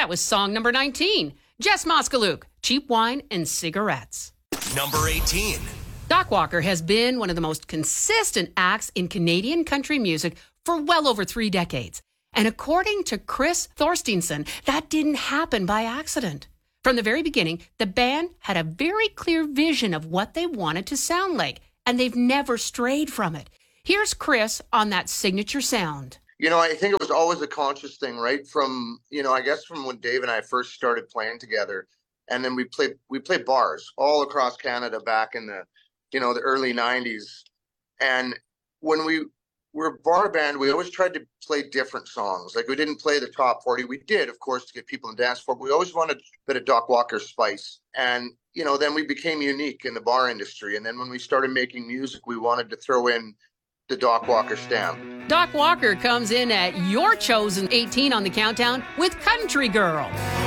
That was song number 19. Jess Moskaluke, Cheap Wine and Cigarettes. Number 18. Doc Walker has been one of the most consistent acts in Canadian country music for well over 3 decades. And according to Chris Thorstensen, that didn't happen by accident. From the very beginning, the band had a very clear vision of what they wanted to sound like, and they've never strayed from it. Here's Chris on that signature sound. You know, I think it was always a conscious thing, right? From, I guess from when Dave and I first started playing together. And then we played bars all across Canada back in the, the early 90s. And when we were a bar band, we always tried to play different songs. Like, we didn't play the top 40. We did, of course, to get people to dance for, but we always wanted a bit of Doc Walker spice. And, then we became unique in the bar industry. And then when we started making music, we wanted to throw in the Doc Walker stamp. Doc Walker comes in at your chosen 18 on the countdown with Country Girl.